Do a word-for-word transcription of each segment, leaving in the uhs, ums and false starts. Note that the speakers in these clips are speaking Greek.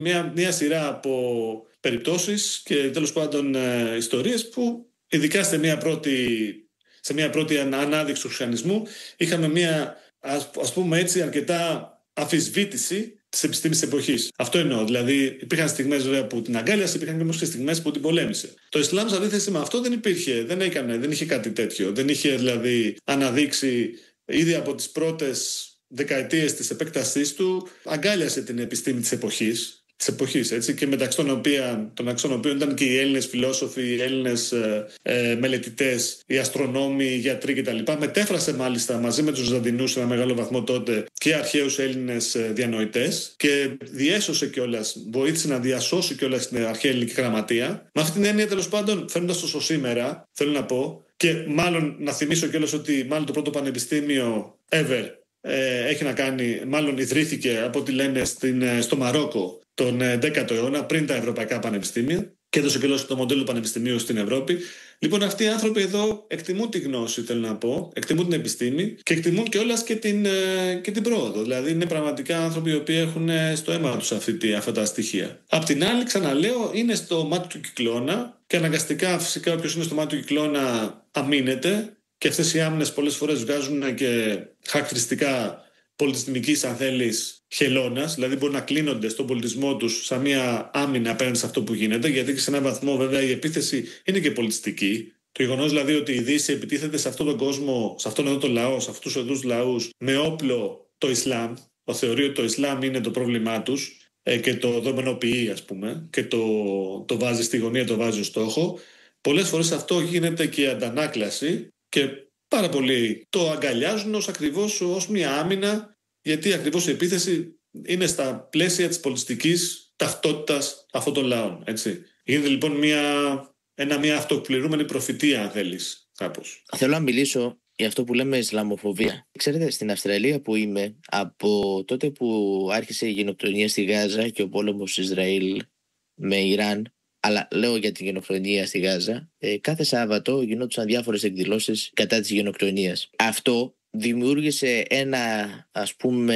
Μια, μια σειρά από περιπτώσεις και τέλος πάντων ε, ιστορίες που ειδικά σε μια πρώτη, σε μια πρώτη ανάδειξη του χριστιανισμού είχαμε μια, ας, ας πούμε έτσι, αρκετά αμφισβήτηση της επιστήμης της εποχής. Αυτό εννοώ. Δηλαδή, υπήρχαν στιγμές βέβαια που την αγκάλιασε, υπήρχαν και όμως και στιγμές που την πολέμησε. Το Ισλάμ, σε αντίθεση με αυτό, δεν υπήρχε, δεν έκανε, δεν είχε κάτι τέτοιο. Δεν είχε δηλαδή αναδείξει ήδη από τις πρώτες δεκαετίες της επέκτασής του, αγκάλιασε την επιστήμη της εποχής. Της εποχής, έτσι, και μεταξύ των οποίων, των αξιών οποίων ήταν και οι Έλληνες φιλόσοφοι, οι Έλληνες ε, ε, μελετητές, οι αστρονόμοι, οι γιατροί κτλ. Μετέφρασε μάλιστα μαζί με τους Βυζαντινούς σε ένα μεγάλο βαθμό τότε και αρχαίους Έλληνες ε, διανοητές και διέσωσε κιόλας, βοήθησε να διασώσει κιόλας την αρχαία ελληνική γραμματεία. Με αυτή την έννοια, τέλος πάντων, φέρνοντας το στο σήμερα, θέλω να πω, και μάλλον να θυμίσω κιόλας ότι μάλλον το πρώτο πανεπιστήμιο ever ε, έχει να κάνει, μάλλον ιδρύθηκε από ό,τι λένε στην, στο Μαρόκο τον δέκατο αιώνα, πριν τα ευρωπαϊκά πανεπιστήμια, και έδωσε και το μοντέλο πανεπιστημίου στην Ευρώπη. Λοιπόν, αυτοί οι άνθρωποι εδώ εκτιμούν τη γνώση, θέλω να πω, εκτιμούν την επιστήμη και εκτιμούν κιόλας και την, και την πρόοδο. Δηλαδή, είναι πραγματικά άνθρωποι οι οποίοι έχουν στο αίμα τους αυτή, αυτά τα στοιχεία. Απ' την άλλη, ξαναλέω, είναι στο μάτι του κυκλώνα και αναγκαστικά, φυσικά, όποιος είναι στο μάτι του κυκλώνα αμήνεται, και αυτές οι άμυνες πολλές φορές βγάζουν και χαρακτηριστικά πολιτισμικής, αν θέλεις, χελώνας, δηλαδή μπορεί να κλείνονται στον πολιτισμό τους σαν μια άμυνα απέναντι σε αυτό που γίνεται, γιατί και σε έναν βαθμό βέβαια η επίθεση είναι και πολιτιστική. Το γεγονός δηλαδή ότι η Δύση επιτίθεται σε αυτόν τον κόσμο, σε αυτόν εδώ τον λαό, σε αυτούς εδώ τους λαούς, με όπλο το Ισλάμ, ο θεωρεί ότι το Ισλάμ είναι το πρόβλημά τους ε, και το δομενοποιεί, ας πούμε, και το, το βάζει στη γωνία, το βάζει ως στόχο. Πολλές φορές αυτό γίνεται και αντανάκλαση και πάρα πολλοί το αγκαλιάζουν ως ακριβώς ως μια άμυνα, γιατί ακριβώς η επίθεση είναι στα πλαίσια της πολιτιστικής ταυτότητας αυτών των λαών. Έτσι. Γίνεται λοιπόν μια, ένα, μια αυτοπληρούμενη προφητεία, αν θέλεις, κάπως. Θέλω να μιλήσω για αυτό που λέμε Ισλαμοφοβία. Ξέρετε, στην Αυστραλία που είμαι, από τότε που άρχισε η γενοκτονία στη Γάζα και ο πόλεμος Ισραήλ με Ιράν, αλλά λέω για την γενοκτονία στη Γάζα, ε, κάθε Σάββατο γινόντουσαν διάφορες εκδηλώσεις κατά της γενοκτονίας. Αυτό δημιούργησε ένα, ας πούμε,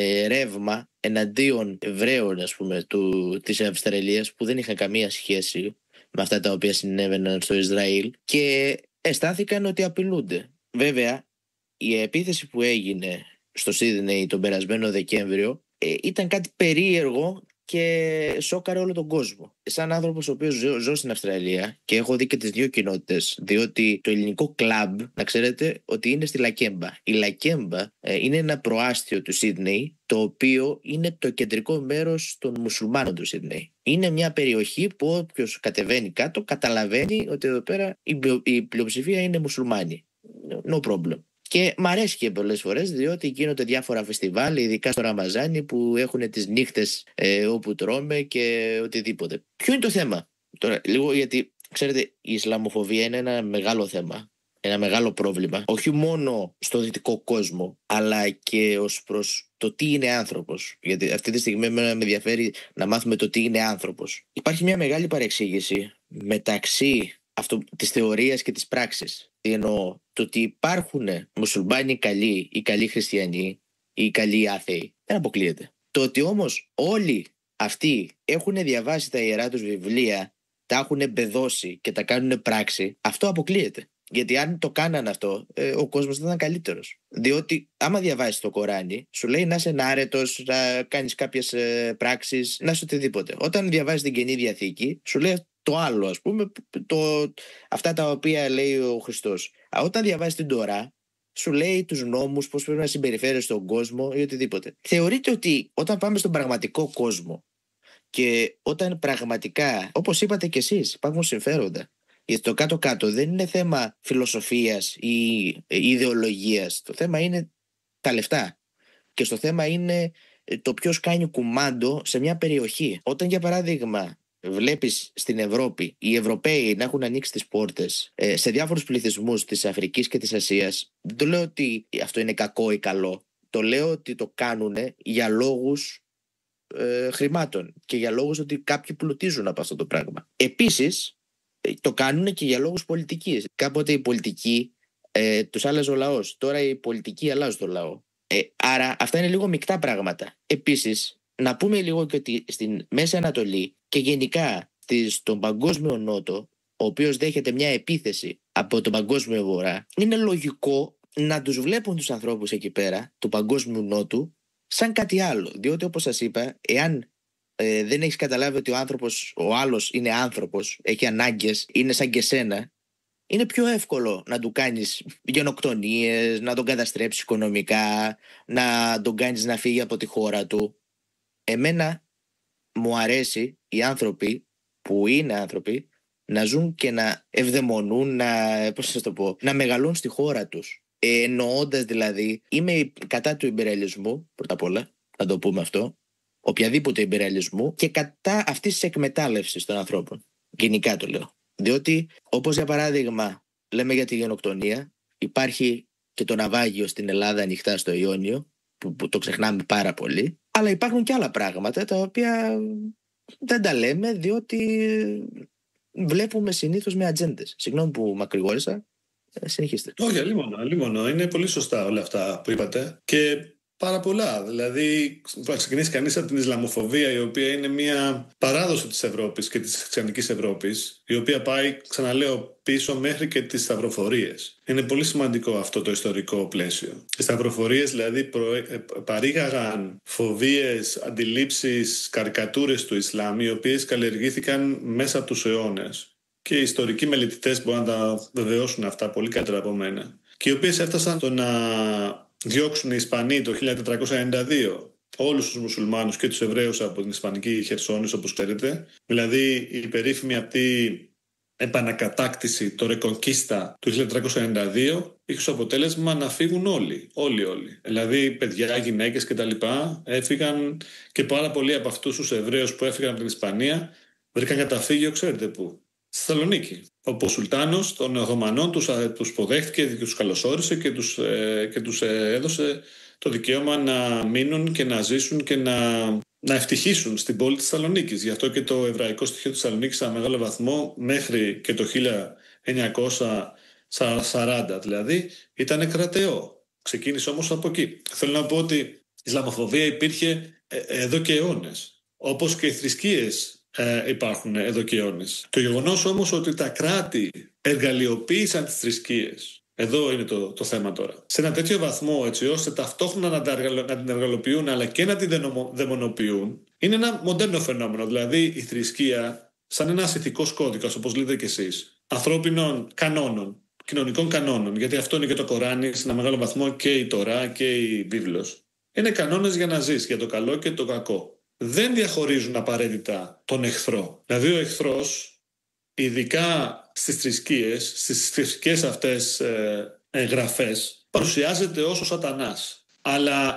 ρεύμα εναντίον Εβραίων, ας πούμε, του, της Αυστραλίας, που δεν είχαν καμία σχέση με αυτά τα οποία συνέβαιναν στο Ισραήλ και αισθάνθηκαν ότι απειλούνται. Βέβαια, η επίθεση που έγινε στο Σίδνεϊ τον περασμένο Δεκέμβριο ε, ήταν κάτι περίεργο και σόκαρε όλο τον κόσμο. Σαν άνθρωπος ο οποίος ζω, ζω στην Αυστραλία και έχω δει και τις δύο κοινότητες, διότι το ελληνικό κλαμπ, να ξέρετε ότι είναι στη Λακέμπα. Η Λακέμπα ε, είναι ένα προάστιο του Σίδνεϊ, το οποίο είναι το κεντρικό μέρος των μουσουλμάνων του Σίδνεϊ. Είναι μια περιοχή που όποιος κατεβαίνει κάτω καταλαβαίνει ότι εδώ πέρα η, η πλειοψηφία είναι μουσουλμάνοι. No problem. Και μ' αρέσει και πολλές φορές, διότι γίνονται διάφορα φεστιβάλ, ειδικά στο Ραμαζάνι, που έχουν τις νύχτες ε, όπου τρώμε και οτιδήποτε. Ποιο είναι το θέμα τώρα, λίγο, γιατί ξέρετε, η Ισλαμοφοβία είναι ένα μεγάλο θέμα, ένα μεγάλο πρόβλημα, όχι μόνο στο δυτικό κόσμο, αλλά και ως προς το τι είναι άνθρωπος. Γιατί αυτή τη στιγμή με ενδιαφέρει να μάθουμε το τι είναι άνθρωπος. Υπάρχει μια μεγάλη παρεξήγηση μεταξύ αυτό, της θεωρίας και της πράξης. Τι εννοώ? Το ότι υπάρχουν μουσουλμάνοι καλοί ή καλοί χριστιανοί ή καλοί άθεοι δεν αποκλείεται. Το ότι όμως όλοι αυτοί έχουν διαβάσει τα ιερά τους βιβλία, τα έχουν εμπεδώσει και τα κάνουν πράξη, αυτό αποκλείεται. Γιατί αν το κάναν αυτό, ε, ο κόσμος θα ήταν καλύτερος. Διότι άμα διαβάσεις το Κοράνι, σου λέει να είσαι άρετος, να κάνεις κάποιες ε, πράξεις, να είσαι οτιδήποτε. Όταν διαβάζεις την Καινή Διαθήκη, σου λέει το άλλο, ας πούμε, το, αυτά τα οποία λέει ο Χριστός. Όταν διαβάζεις την Τωρά, σου λέει τους νόμους, πώς πρέπει να συμπεριφέρεσαι στον κόσμο ή οτιδήποτε. Θεωρείτε ότι όταν πάμε στον πραγματικό κόσμο και όταν πραγματικά, όπως είπατε κι εσείς, υπάρχουν συμφέροντα, γιατί το κάτω-κάτω δεν είναι θέμα φιλοσοφίας ή ιδεολογίας. Το θέμα είναι τα λεφτά. Και στο θέμα είναι το ποιος κάνει κουμάντο σε μια περιοχή. Όταν, για παράδειγμα, βλέπεις στην Ευρώπη οι Ευρωπαίοι να έχουν ανοίξει τις πόρτες ε, σε διάφορους πληθυσμούς της Αφρικής και της Ασίας, δεν το λέω ότι αυτό είναι κακό ή καλό. Το λέω ότι το κάνουν για λόγους ε, χρημάτων και για λόγους ότι κάποιοι πλουτίζουν από αυτό το πράγμα. Επίσης, το κάνουν και για λόγους πολιτικής. Κάποτε η πολιτική ε, τους άλλαζε ο λαός. Τώρα η πολιτική αλλάζει το λαό. Ε, άρα αυτά είναι λίγο μεικτά πράγματα. Επίσης, να πούμε λίγο και ότι στην Μέση Ανατολή και γενικά στον Παγκόσμιο Νότο, ο οποίος δέχεται μια επίθεση από τον Παγκόσμιο Βορρά, είναι λογικό να τους βλέπουν τους ανθρώπους εκεί πέρα, του Παγκόσμιου Νότου, σαν κάτι άλλο. Διότι, όπως σας είπα, εάν ε, δεν έχεις καταλάβει ότι ο άνθρωπος, ο άλλος είναι άνθρωπος, έχει ανάγκες, είναι σαν και σένα, είναι πιο εύκολο να του κάνεις γενοκτονίες, να τον καταστρέψεις οικονομικά, να τον κάνεις να φύγει από τη χώρα του. Εμένα μου αρέσει οι άνθρωποι που είναι άνθρωποι να ζουν και να ευδαιμονούν, να, πώς σας το πω, να μεγαλούν στη χώρα τους. Ε, εννοώντας δηλαδή, είμαι κατά του ιμπεριαλισμού, πρώτα απ' όλα, να το πούμε αυτό, οποιαδήποτε ιμπεριαλισμού, και κατά αυτής της εκμετάλλευσης των ανθρώπων. Γενικά το λέω. Διότι, όπως για παράδειγμα, λέμε για τη γενοκτονία, υπάρχει και το ναυάγιο στην Ελλάδα ανοιχτά στο Ιόνιο, που, που το ξεχνάμε πάρα πολύ, αλλά υπάρχουν και άλλα πράγματα τα οποία δεν τα λέμε, διότι βλέπουμε συνήθως με ατζέντες. Συγγνώμη που μακρηγόρησα, συνεχίστε. Όχι, αλίμονο, αλίμονο. Είναι πολύ σωστά όλα αυτά που είπατε και πάρα πολλά. Δηλαδή, θα ξεκινήσει κανείς από την Ισλαμοφοβία, η οποία είναι μια παράδοση της Ευρώπης και της χριστιανικής Ευρώπης, η οποία πάει, ξαναλέω, πίσω μέχρι και τις σταυροφορίες. Είναι πολύ σημαντικό αυτό το ιστορικό πλαίσιο. Οι σταυροφορίες, δηλαδή, προ... παρήγαγαν φοβίες, αντιλήψεις, καρικατούρες του Ισλάμ, οι οποίες καλλιεργήθηκαν μέσα από τους αιώνες. Και οι ιστορικοί μελετητές μπορούν να τα βεβαιώσουν αυτά πολύ καλύτερα από μένα. Και οι οποίες έφτασαν στο να διώξουν οι Ισπανοί το χίλια τετρακόσια ενενήντα δύο όλους τους μουσουλμάνους και τους Εβραίους από την Ισπανική Χερσόνησο, όπως ξέρετε. Δηλαδή η περίφημη αυτή επανακατάκτηση, το Ρεκονκίστα του χίλια τετρακόσια ενενήντα δύο, είχε ως αποτέλεσμα να φύγουν όλοι, όλοι όλοι. Δηλαδή παιδιά, γυναίκες κτλ. Έφυγαν, και πάρα πολλοί από αυτούς τους Εβραίους που έφυγαν από την Ισπανία βρήκαν καταφύγιο, ξέρετε πού? Στη Θεσσαλονίκη, όπου ο Σουλτάνος των Οθωμανών τους, τους υποδέχτηκε και τους καλωσόρισε και τους, ε, και τους ε, έδωσε το δικαίωμα να μείνουν και να ζήσουν και να, να ευτυχήσουν στην πόλη της Θεσσαλονίκης. Γι' αυτό και το εβραϊκό στοιχείο της Θεσσαλονίκης σε μεγάλο βαθμό μέχρι και το χίλια εννιακόσια σαράντα δηλαδή ήταν κρατεό. Ξεκίνησε όμως από εκεί. Θέλω να πω ότι η Ισλαμοφοβία υπήρχε ε, εδώ και αιώνες, όπως και οι θρησκείες Ε, υπάρχουν εδώ και αιώνες. Το γεγονός όμως ότι τα κράτη εργαλειοποίησαν τις θρησκείες, εδώ είναι το, το θέμα τώρα, σε ένα τέτοιο βαθμό έτσι ώστε ταυτόχρονα να, τα, να την εργαλειοποιούν αλλά και να την δαιμονοποιούν, είναι ένα μοντέρνο φαινόμενο. Δηλαδή η θρησκεία σαν ένας ηθικός κώδικας, όπως λέτε κι εσείς, ανθρώπινων κανόνων, κοινωνικών κανόνων, γιατί αυτό είναι και το Κοράνι σε ένα μεγάλο βαθμό, και η Τορά και η Βίβλος. Είναι κανόνες για να ζεις, για το καλό και το κακό. Δεν διαχωρίζουν απαραίτητα τον εχθρό. Δηλαδή ο εχθρός, ειδικά στις θρησκείες, στις θρησκείες αυτές ε, εγγραφές, παρουσιάζεται ως ο σατανάς. Αλλά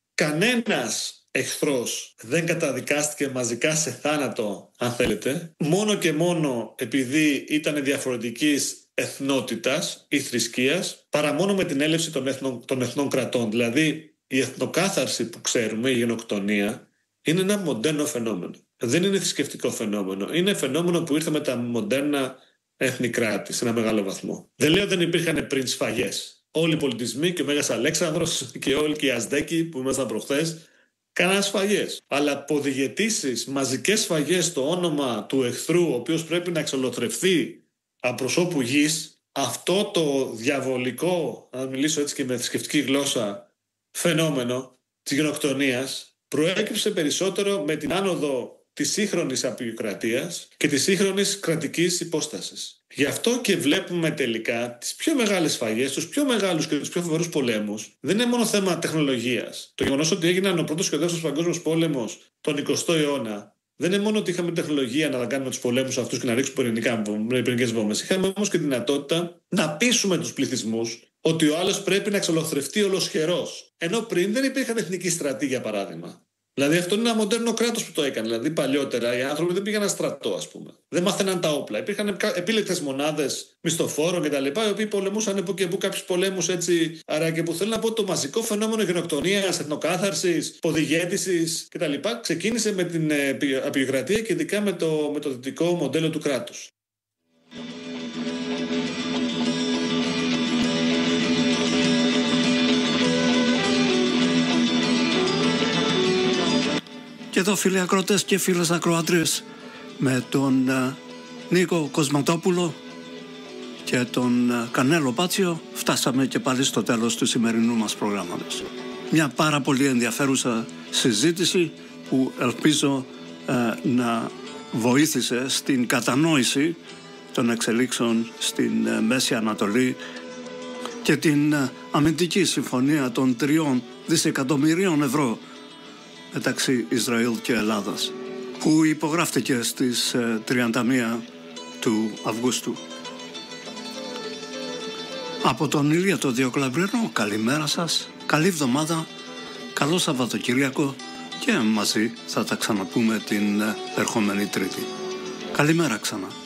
κανένας εχθρός δεν καταδικάστηκε μαζικά σε θάνατο, αν θέλετε, μόνο και μόνο επειδή ήταν διαφορετικής εθνότητας ή θρησκείας, παρά μόνο με την έλευση των εθνών, των εθνών κρατών. Δηλαδή η εθνοκάθαρση που ξέρουμε, η γενοκτονία, είναι ένα μοντέρνο φαινόμενο. Δεν είναι θρησκευτικό φαινόμενο. Είναι φαινόμενο που ήρθε με τα μοντέρνα έθνη κράτη σε ένα μεγάλο βαθμό. Δεν λέω δεν υπήρχαν πριν σφαγές. Όλοι οι πολιτισμοί και ο Μέγας Αλέξανδρος και όλοι και οι Αζδέκοι που ήμασταν προχθές κάναν σφαγές. Αλλά αποδιγετήσεις, μαζικές σφαγές στο όνομα του εχθρού, ο οποίος πρέπει να εξολοθρευθεί απροσώπου γης, αυτό το διαβολικό, να μιλήσω έτσι και με θρησκευτική γλώσσα, φαινόμενο της γενοκτονίας, προέκυψε περισσότερο με την άνοδο της σύγχρονης απεικιοκρατίας και της σύγχρονης κρατικής υπόστασης. Γι' αυτό και βλέπουμε τελικά τις πιο μεγάλες σφαγές, τους πιο μεγάλους και τους πιο φοβερούς πολέμους. Δεν είναι μόνο θέμα τεχνολογίας. Το γεγονός ότι έγιναν ο πρώτος και ο δεύτερος παγκόσμιος πόλεμος τον εικοστό αιώνα, δεν είναι μόνο ότι είχαμε τεχνολογία να κάνουμε τους πολέμους αυτούς και να ρίξουμε πυρηνικές βόμβες. Είχαμε όμως και τη δυνατότητα να πείσουμε τους πληθυσμούς ότι ο άλλος πρέπει να εξολοθρευτεί ολοσχερός. Ενώ πριν δεν υπήρχαν εθνικοί στρατοί, για παράδειγμα. Δηλαδή αυτό είναι ένα μοντέρνο κράτος που το έκανε. Δηλαδή παλιότερα οι άνθρωποι δεν πήγαιναν στρατό, ας πούμε. Δεν μάθαιναν τα όπλα. Υπήρχαν επίλεκτες μονάδες μισθοφόρων κτλ. Οι οποίοι πολεμούσαν που και που κάποιους πολέμους έτσι. Άρα και που θέλω να πω, το μαζικό φαινόμενο γενοκτονίας, εθνοκάθαρσης, ποδηγέτησης κτλ. Ξεκίνησε με την απεικιοκρατία και ειδικά με το, με το δυτικό μοντέλο του κράτους. Και εδώ φίλοι ακροατές και φίλες ακροάτριες, με τον uh, Νίκο Κοσματόπουλο και τον uh, Κανέλο Πάτσιο φτάσαμε και πάλι στο τέλος του σημερινού μας προγράμματος. Μια πάρα πολύ ενδιαφέρουσα συζήτηση που ελπίζω uh, να βοήθησε στην κατανόηση των εξελίξεων στην uh, Μέση Ανατολή και την uh, αμυντική συμφωνία των τριών δισεκατομμυρίων ευρώ μεταξύ Ισραήλ και Ελλάδας, που υπογράφτηκε στις τριάντα μία του Αυγούστου. Από τον Ηλία το Διοκλαβρινό, καλημέρα σας, καλή εβδομάδα, καλό Σαββατοκύριακο και μαζί θα τα ξαναπούμε την ερχόμενη Τρίτη. Καλημέρα ξανά.